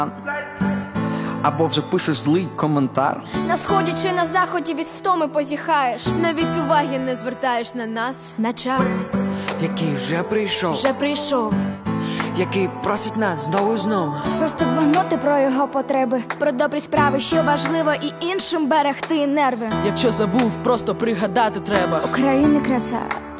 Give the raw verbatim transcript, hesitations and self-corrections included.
Або вже пишеш злий коментар. На сході чи на заході від втоми позіхаєш. Навіть уваги не звертаєш на нас. На час який вже прийшов, вже прийшов. який просить нас знову знову. Просто збагнути про його потреби, про добрі справи, що важливо, і іншим берегти нерви. Якщо забув, просто пригадати треба. України краса,